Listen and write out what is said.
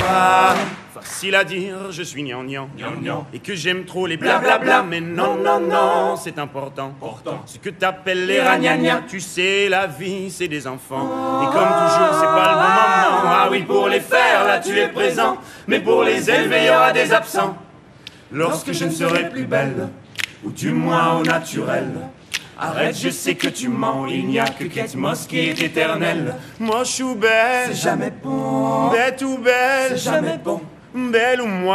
Ah, facile à dire, je suis gnangnan. Et que j'aime trop les blablabla. Mais non, non, non, c'est important. Ce que t'appelles les ragnagnas. Tu sais, la vie, c'est des enfants. Et comme toujours, c'est pas le bon moment. Ah oui, pour les faire, là, tu es présent. Mais pour les élever, il y aura des absents. Lorsque je ne serai plus belle, ou du moins au naturel. Arrête, je sais que tu mens, il n'y a que Kate Moss qui est éternelle. Moi je suis belle, C'est jamais bon. bête ou belle, C'est jamais bon. belle ou moi.